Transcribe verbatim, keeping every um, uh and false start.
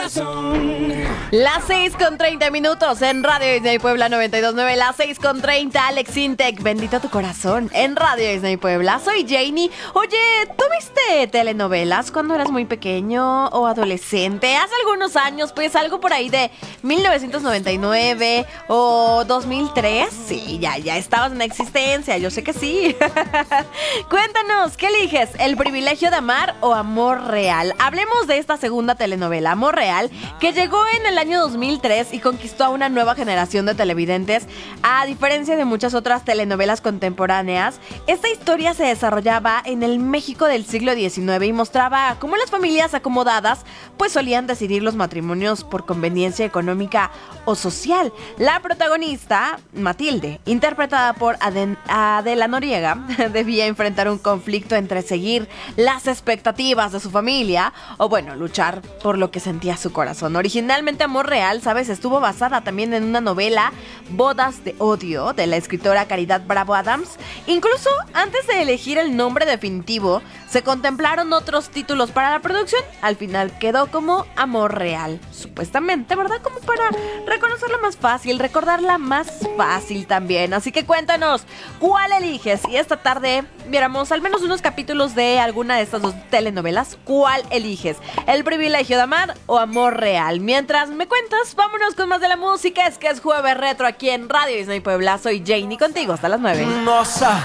corazón. Las seis con treinta minutos en Radio Disney Puebla noventa y dos punto nueve. Las seis con treinta, Alex Intec, bendito tu corazón, en Radio Disney Puebla. Soy Janie. Oye, ¿tú viste telenovelas cuando eras muy pequeño o adolescente? Hace algunos años, pues algo por ahí de mil novecientos noventa y nueve o dos mil tres. Sí, ya, ya estabas en existencia, yo sé que sí. Cuéntanos, ¿qué eliges? ¿El privilegio de amar o amor real? Hablemos de esta segunda telenovela, Amor Real, que llegó en el año dos mil tres y conquistó a una nueva generación de televidentes. A diferencia de muchas otras telenovelas contemporáneas, esta historia se desarrollaba en el México del siglo diecinueve y mostraba cómo las familias acomodadas pues solían decidir los matrimonios por conveniencia económica o social. La protagonista, Matilde, interpretada por Aden- Adela Noriega, debía enfrentar un conflicto entre seguir las expectativas de su familia o bueno, luchar por lo que sentía su corazón. Originalmente Amor Real, ¿sabes? Estuvo basada también en una novela, Bodas de Odio, de la escritora Caridad Bravo Adams. Incluso antes de elegir el nombre definitivo, se contemplaron otros títulos para la producción. Al final quedó como Amor Real, supuestamente, ¿verdad? Como para reconocerla más fácil, recordarla más fácil también. Así que cuéntanos, ¿cuál eliges? Y esta tarde viéramos al menos unos capítulos de alguna de estas dos telenovelas. ¿Cuál eliges? ¿El privilegio de amar o Amor Real? Mientras me cuentas, vámonos con más de la música. Es que es jueves retro aquí en Radio Disney Puebla. Soy Janie contigo hasta las nueve. Nossa,